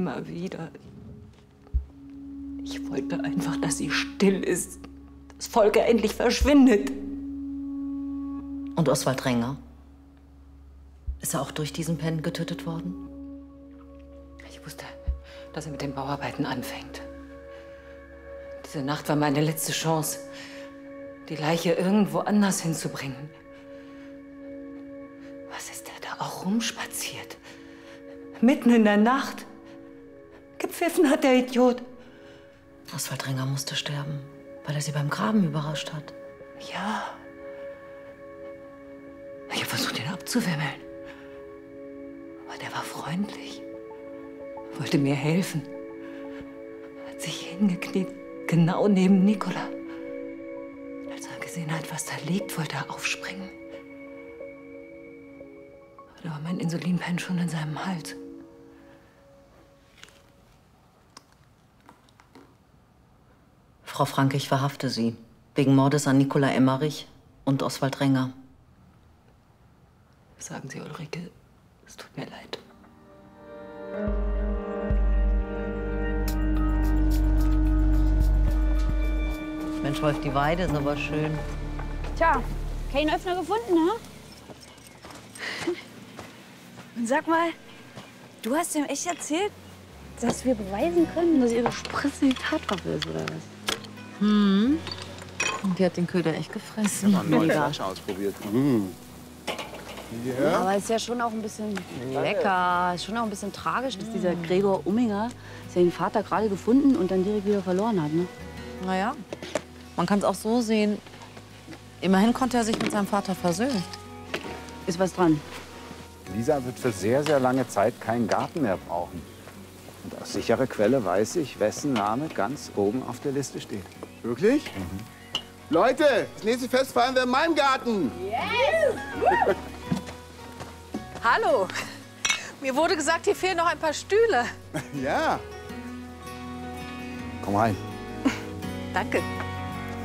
immer wieder. Ich wollte einfach, dass sie still ist, dass Volker endlich verschwindet. Und Oswald Renger? Ist er auch durch diesen Pen getötet worden? Ich wusste, dass er mit den Bauarbeiten anfängt. Diese Nacht war meine letzte Chance, die Leiche irgendwo anders hinzubringen. Was ist der da auch rumspaziert? Mitten in der Nacht. Gepfiffen hat der Idiot. Oswald Renger musste sterben, weil er sie beim Graben überrascht hat. Ja. Ich habe versucht, ihn abzuwimmeln. Aber der war freundlich. Wollte mir helfen. Hat sich hingekniet, genau neben Nicola. Als er gesehen hat, was da liegt, wollte er aufspringen. Aber da war mein Insulinpen schon in seinem Hals. Frau Franke, ich verhafte Sie. Wegen Mordes an Nicola Emmerich und Oswald Renger. Sagen Sie, Ulrike, es tut mir leid. Mensch, Wolf, die Weide ist aber schön. Tja, keinen Öffner gefunden, ne? Und sag mal, du hast ihm echt erzählt, dass wir beweisen können, dass ihre Spritze die Tatwaffe ist, oder was? Hm. Und die hat den Köder echt gefressen. Mega. Ausprobiert. Ja. Aber es ist ja schon auch ein bisschen lecker. Es ist schon auch ein bisschen tragisch, dass dieser Gregor Umminger seinen Vater gerade gefunden und dann direkt wieder verloren hat, ne? Naja, man kann es auch so sehen. Immerhin konnte er sich mit seinem Vater versöhnen. Ist was dran. Lisa wird für sehr, sehr lange Zeit keinen Garten mehr brauchen. Und aus sicherer Quelle weiß ich, wessen Name ganz oben auf der Liste steht. Wirklich? Leute, das nächste Fest feiern wir in meinem Garten. Yes! Hallo. Mir wurde gesagt, hier fehlen noch ein paar Stühle. Ja. Komm rein. Danke.